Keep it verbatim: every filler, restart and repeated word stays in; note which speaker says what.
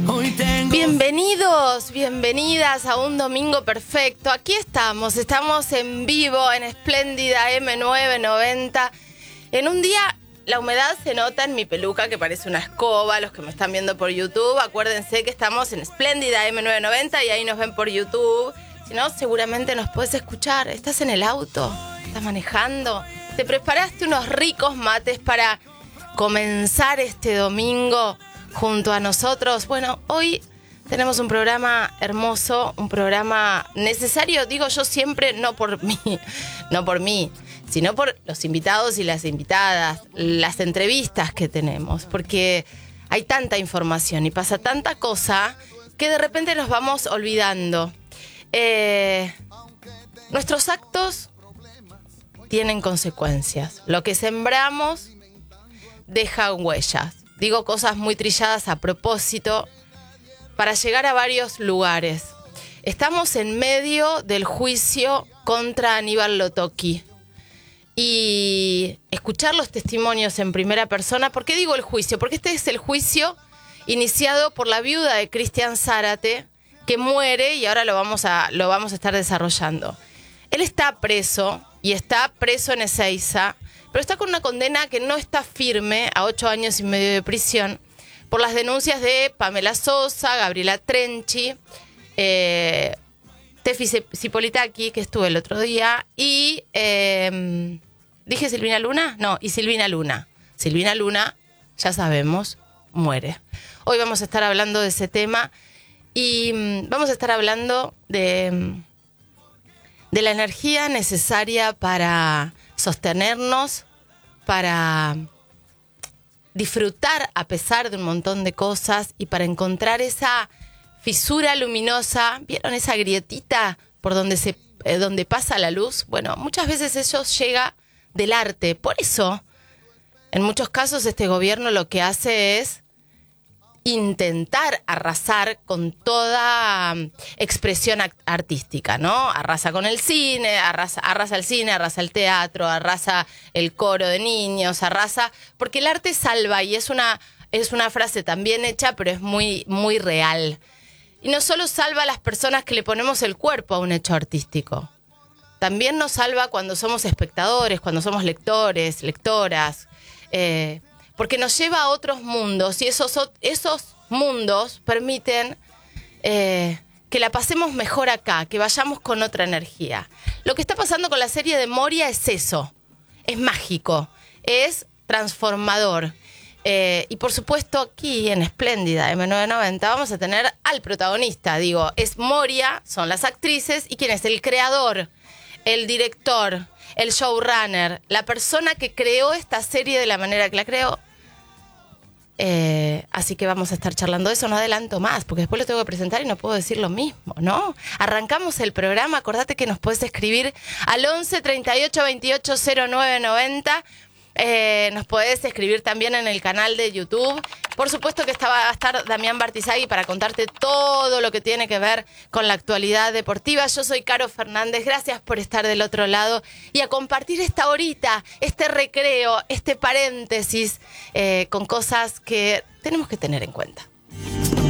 Speaker 1: Bienvenidos, bienvenidas a un domingo perfecto. Aquí estamos, estamos en vivo en Espléndida eme novecientos noventa. En un día la humedad se nota en mi peluca que parece una escoba. Los que me están viendo por YouTube, acuérdense que estamos en Espléndida eme novecientos noventa y ahí nos ven por YouTube. Si no, seguramente nos puedes escuchar. ¿Estás en el auto? ¿Estás manejando? ¿Te preparaste unos ricos mates para comenzar este domingo junto a nosotros? Bueno, hoy tenemos un programa hermoso, un programa necesario, digo yo siempre, no por mí, no por mí, sino por los invitados y las invitadas, las entrevistas que tenemos, porque hay tanta información y pasa tanta cosa que de repente nos vamos olvidando. Eh, nuestros actos tienen consecuencias. Lo que sembramos deja huellas. Digo cosas muy trilladas a propósito para llegar a varios lugares. Estamos en medio del juicio contra Aníbal Lotoki. Y escuchar los testimonios en primera persona. ¿Por qué digo el juicio? Porque este es el juicio iniciado por la viuda de Cristian Zárate, que muere y ahora lo vamos a, lo vamos a estar desarrollando. Él está preso y está preso en Ezeiza, pero está con una condena que no está firme a ocho años y medio de prisión por las denuncias de Pamela Sosa, Gabriela Trenchi, eh, Tefi Zipolitaki, que estuve el otro día, y eh, ¿dije Silvina Luna? No, y Silvina Luna. Silvina Luna, ya sabemos, muere. Hoy vamos a estar hablando de ese tema y um, vamos a estar hablando de, de la energía necesaria para sostenernos, para disfrutar a pesar de un montón de cosas y para encontrar esa fisura luminosa. ¿Vieron esa grietita por donde, se, eh, donde pasa la luz? Bueno, muchas veces eso llega del arte. Por eso, en muchos casos, este gobierno lo que hace es intentar arrasar con toda expresión artística, ¿no? Arrasa con el cine, arrasa, arrasa el cine, arrasa el teatro, arrasa el coro de niños, arrasa... Porque el arte salva y es una, es una frase también hecha, pero es muy, muy real. Y no solo salva a las personas que le ponemos el cuerpo a un hecho artístico. También nos salva cuando somos espectadores, cuando somos lectores, lectoras, eh, porque nos lleva a otros mundos y esos, esos mundos permiten eh, que la pasemos mejor acá, que vayamos con otra energía. Lo que está pasando con la serie de Moria es eso, es mágico, es transformador. Eh, y por supuesto aquí en Espléndida eme novecientos noventa vamos a tener al protagonista, digo, es Moria, son las actrices y quién es el creador, el director, el showrunner, la persona que creó esta serie de la manera que la creó. Eh, así que vamos a estar charlando de eso, no adelanto más, porque después lo tengo que presentar y no puedo decir lo mismo, ¿no? Arrancamos el programa, acordate que nos puedes escribir al once treinta y ocho veintiocho cero nueve noventa. Eh, nos podés escribir también en el canal de YouTube. Por supuesto que está, va a estar Damián Bartizagui para contarte todo lo que tiene que ver con la actualidad deportiva. Yo soy Caro Fernández, gracias por estar del otro lado y a compartir esta horita, este recreo, este paréntesis eh, con cosas que tenemos que tener en cuenta.